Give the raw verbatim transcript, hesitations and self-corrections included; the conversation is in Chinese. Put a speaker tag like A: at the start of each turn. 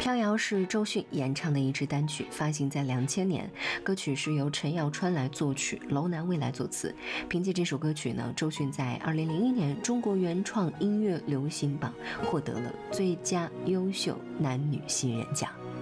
A: 飘摇是周迅演唱的一支单曲，发行在两千年。歌曲是由陈耀川来作曲，楼南蔚来作词。凭借这首歌曲呢，周迅在二零零一年中国原创音乐流行榜获得了最佳优秀男女新人奖。